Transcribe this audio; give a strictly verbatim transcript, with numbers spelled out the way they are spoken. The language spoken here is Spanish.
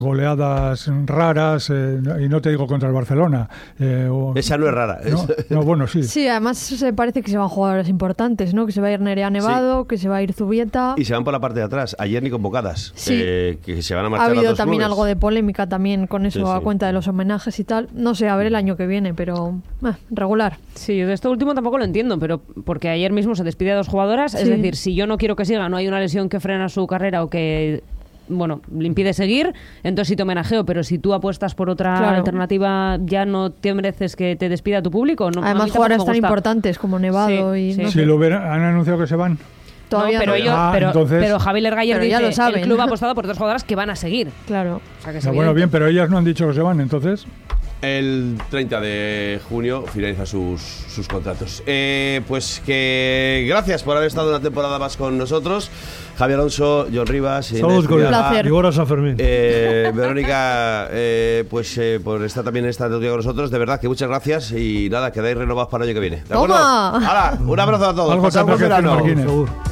goleadas raras, eh, y no te digo contra el Barcelona. Eh, o, Esa no es rara. No, no, bueno, sí. Sí, además se parece que se van jugadores importantes, ¿no? Que se va a ir Nerea Nevado, sí. que se va a ir Zubieta. Y se van por la parte de atrás. Ayer ni convocadas. Sí. Eh, que se van a marchar. Ha habido las dos también clubes. algo de polémica también con eso, sí, a sí. cuenta de los homenajes y tal. No sé, a ver el año que viene, pero eh, regular. Sí, de esto último tampoco lo entiendo, pero porque ayer mismo se despide a dos jugadoras. Sí. Es decir, si yo no quiero que siga, no hay una lesión que frena su carrera o que... bueno, le impide seguir, entonces sí te homenajeo, pero si tú apuestas por otra claro. alternativa, ¿ya no te mereces que te despida tu público? No, además jugadores tan importantes como Nevado sí, y... sí. No Si sé. lo hubieran, han anunciado que se van. Todavía no, pero, no. ellos, Ah, pero, entonces... pero Javi Lergayer Pero ya dice, lo saben. el club ha apostado por dos jugadoras que van a seguir. Claro. O sea, que es No, bueno, evidente. bien, pero ellas no han dicho que se van, entonces... El treinta de junio finaliza sus, sus contratos. Eh, pues que gracias por haber estado una temporada más con nosotros. Javier Alonso, Jon Rivas, Saludos con Un placer. y ahora San Fermín. Eh, Verónica, eh, pues eh, por estar también esta noche con nosotros. De verdad que muchas gracias y nada, quedáis renovados para el año que viene. ¿De acuerdo? ¡Toma! Hala, un abrazo a todos. Algo Pasad tendrá buen que hacer verano. Marquines. Seguro.